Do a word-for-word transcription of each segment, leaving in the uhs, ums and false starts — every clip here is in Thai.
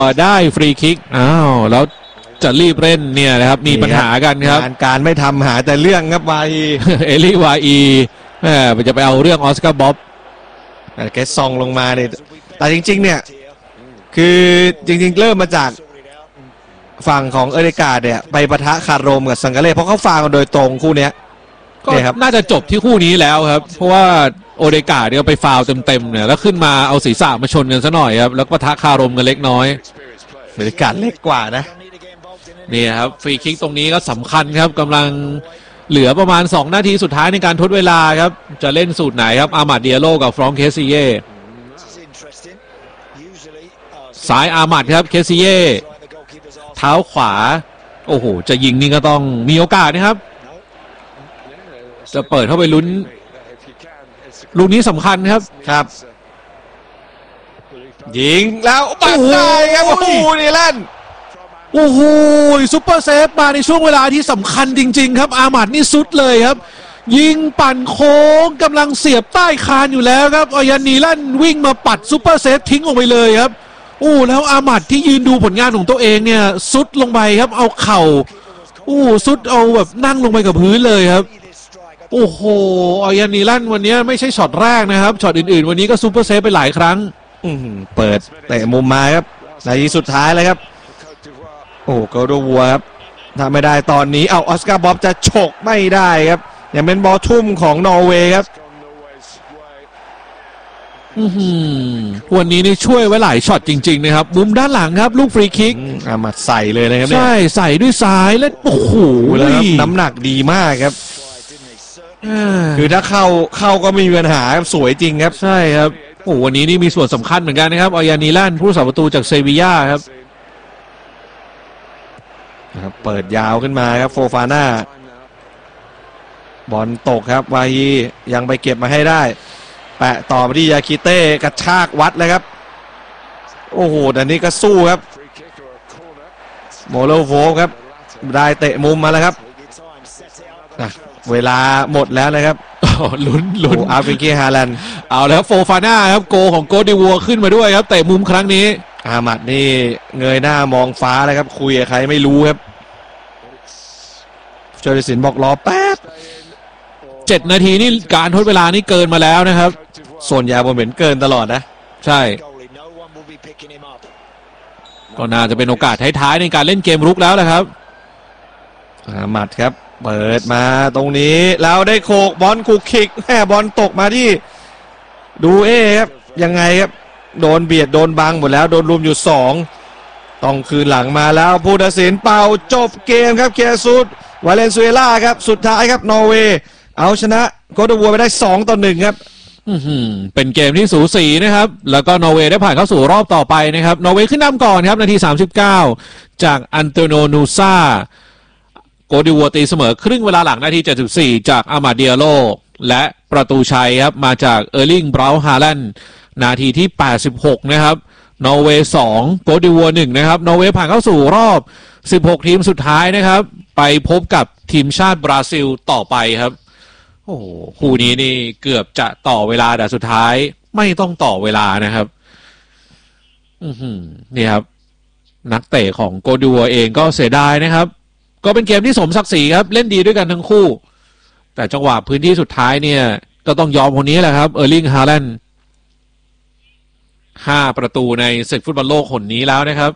ได้ฟรีคิกอ้าวแล้วจะรีบเล่นเนี่ยนะครับมีปัญหากันครับงานการไม่ทำหาแต่เรื่องครับวาอีเอลี่วาอีแหมจะไปเอาเรื่องออสการ์บ๊อบแกซองลงมาเนี่ยแต่จริงๆเนี่ยคือจริงๆเริ่มมาจากฝั่งของเอริกาเนี่ยไปปะทะคารมกับสังกาเล่เพราะเขาฟาวกันโดยตรงคู่นี้ก็น่าจะจบที่คู่นี้แล้วครับเพราะว่าโอเดกาเนี่ยไปฟาวเต็มๆเนี่ยแล้วขึ้นมาเอาศีรษะมาชนกันซะหน่อยครับแล้วก็ปะทะคารมกันเล็กน้อยเอริกาเล็กกว่านะนี่ครับฟรีคิกตรงนี้ก็สำคัญครับกำลังเหลือประมาณสองนาทีสุดท้ายในการทดเวลาครับจะเล่นสูตรไหนครับอามัดเดียโลกับฟรองก์เคซิเย่ซ้ายอามัดครับเคซิเย่เท้าขวาโอ้โหจะยิงนี่ก็ต้องมีโอกาสนะครับจะเปิดเข้าไปลุ้นลูกนี้สำคัญครับครับยิงแล้วปัดได้ครับโอ้โหนี่ลั่นโอ้โหซุปเปอร์เซฟมาในช่วงเวลาที่สำคัญจริงๆครับอามัดนี่สุดเลยครับยิงปั่นโค้งกำลังเสียบใต้คานอยู่แล้วครับอยันนีลั่นวิ่งมาปัดซุปเปอร์เซฟทิ้งออกไปเลยครับโอ้แล้วอามัดที่ยืนดูผลงานของตัวเองเนี่ยสุดลงไปครับเอาเข่าโอ้สุดเอาแบบนั่งลงไปกับพื้นเลยครับโอ้โหอยันนีลั่นวันนี้ไม่ใช่ช็อตแรกนะครับช็อตอื่นๆวันนี้ก็ซุปเปอร์เซฟไปหลายครั้งเปิดเตะมุมมาครับนาทีสุดท้ายเลยครับโอ้โกโดวัวครับถ้าไม่ได้ตอนนี้เอาออสการ์บ๊อบจะฉกไม่ได้ครับยังเป็นบอลทุ่มของนอร์เวย์ครับวันนี้นี่ช่วยไว้หลายช็อตจริงๆนะครับมุมด้านหลังครับลูกฟรีคิกอามัดใส่เลยนะครับใช่ใส่ด้วยซ้ายและโอ้โหน้ำหนักดีมากครับคือถ้าเข้าเข้าก็ไม่มีปัญหาสวยจริงครับใช่ครับโอ้วันนี้นี่มีส่วนสำคัญเหมือนกันนะครับอายานีลั่นผู้รักษาประตูจากเซบีย่าครับครับเปิดยาวขึ้นมาครับโฟฟาน่าบอลตกครับวาฮียังไปเก็บมาให้ได้แปะต่อมาที่ยาคิเต้กระชากวัดเลยครับโอ้โหแต่นี้ก็สู้ครับโมโลโฟครับได้เตะมุมมาแล้วครับเวลาหมดแล้วนะครับลุ้นลุ้นอาร์ฟิงกี้ฮาแลนด์เอาแล้วโฟฟาน่าครับโกของโกดิวัวขึ้นมาด้วยครับเตะมุมครั้งนี้อามัดนี่เงยหน้ามองฟ้าเลยครับคุยกับใครไม่รู้ครับโจลิสินบอกรอแป๊บเจ็ดนาทีนี่การทดเวลานี่เกินมาแล้วนะครับส่วนใหญ่ผมเห็นเกินตลอดนะใช่ก็น่าจะเป็นโอกาสท้ายๆในการเล่นเกมรุกแล้วนะครับอามัดครับเปิดมาตรงนี้แล้วได้โขกบอลคุกคิกแม่บอลตกมาที่ดูเอครับยังไงครับโดนเบียดโดนบังหมดแล้วโดนรุมอยู่สองต้องคืนหลังมาแล้วผู้ตัดสินเป่าจบเกมครับเคซุสวาเลนซุเอลาครับสุดท้ายครับนอร์เวย์เอาชนะโกโดวัวไปได้สองต่อหนึ่งครับเป็นเกมที่สูสีนะครับแล้วก็นอร์เวย์ได้ผ่านเข้าสู่รอบต่อไปนะครับนอร์เวย์ขึ้นนำก่อนครับนาทีสามสิบเก้าจากอันโตโนนูซาโกดิวัวตีเสมอครึ่งเวลาหลังนาทีเจ็ดสิบสี่จากอามาเดียโลและประตูชัยครับมาจากเออร์ลิงบราวน์ฮาแลนด์นาทีที่แปดสิบหกนะครับนอร์เวย์สองโกดิวัวหนึ่งนะครับนอร์เวย์ผ่านเข้าสู่รอบสิบหกทีมสุดท้ายนะครับไปพบกับทีมชาติบราซิลต่อไปครับโอ้โหคู่นี้นี่เกือบจะต่อเวลาแต่สุดท้ายไม่ต้องต่อเวลานะครับอือหือนี่ครับนักเตะของโกดิวัวเองก็เสียดายนะครับก็เป็นเกมที่สมศักดิ์ศรีครับเล่นดีด้วยกันทั้งคู่แต่จังหวะพื้นที่สุดท้ายเนี่ยก็ต้องยอมคนนี้แหละครับเออร์ลิงฮาแลนด์ห้าประตูในศึกฟุตบอลโลกคนนี้แล้วนะครับ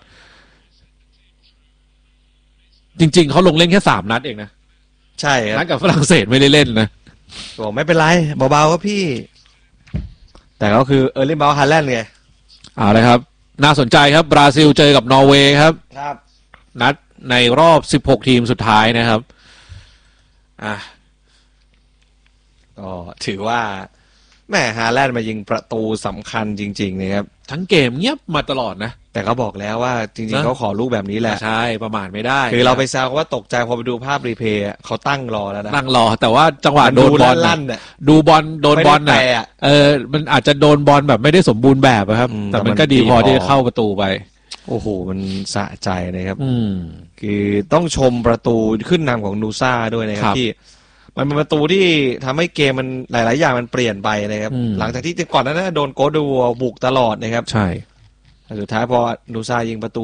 จริงๆเขาลงเล่นแค่สามนัดเองนะใช่ครับนัดกับฝรั่งเศสไม่ได้เล่นนะบอกไม่เป็นไรเบาๆครับพี่แต่ก็คือเออร์ลิงบราวน์ฮาแลนด์ไงเอาเลยครับน่าสนใจครับบราซิลเจอกับนอร์เวย์ครับครับนัดในรอบสิบหกทีมสุดท้ายนะครับอ่ะก็ถือว่าแม่ฮาแลนด์มายิงประตูสำคัญจริงๆนะครับทั้งเกมเงียบมาตลอดนะแต่เขาบอกแล้วว่าจริงๆเขาขอลูกแบบนี้แหละใช่ประมาทไม่ได้คือเราไปแซวว่าตกใจพอไปดูภาพรีเพย์เขาตั้งรอแล้วนะตั้งรอแต่ว่าจังหวะโดนบอลลั่นน่ะดูบอลโดนบอลน่ะเออมันอาจจะโดนบอลแบบไม่ได้สมบูรณ์แบบครับแต่มันก็ดีพอที่จะเข้าประตูไปโอ้โหมันสะใจนะครับคือต้องชมประตูขึ้นนำของนูซ่าด้วยนะครับที่มันเป็นประตูที่ทำให้เกมมันหลายๆอย่างมันเปลี่ยนไปนะครับหลังจากที่ก่อนหน้านั้นโดนโกดูบุกตลอดนะครับใช่แต่สุดท้ายพอนูซายิงประตู